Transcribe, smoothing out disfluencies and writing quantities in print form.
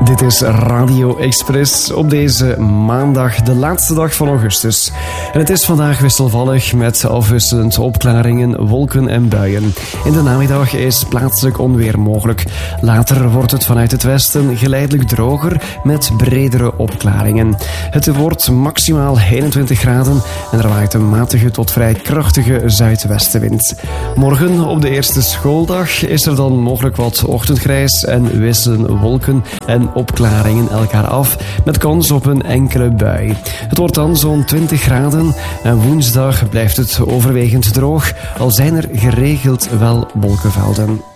Dit is Radio Express op deze maandag, de laatste dag van augustus. En het is vandaag wisselvallig met afwisselend opklaringen, wolken en buien. In de namiddag is plaatselijk onweer mogelijk. Later wordt het vanuit het westen geleidelijk droger met bredere opklaringen. Het wordt maximaal 21 graden en er waait een matige tot vrij krachtige zuidwestenwind. Morgen op de eerste schooldag is er dan mogelijk wat ochtendgrijs en wisselen wolken en opklaringen elkaar af met kans op een enkele bui. Het wordt dan zo'n 20 graden en woensdag blijft het overwegend droog, al zijn er geregeld wel wolkenvelden.